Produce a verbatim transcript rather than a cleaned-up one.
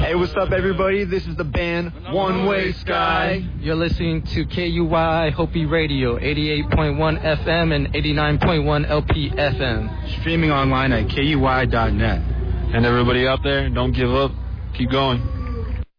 Hey, what's up, everybody? This is the band One Way Sky. You're listening to K U Y Hopi Radio, eighty-eight point one F M and eighty-nine point one L P F M. Streaming online at K U Y dot net. And everybody out there, don't give up. Keep going.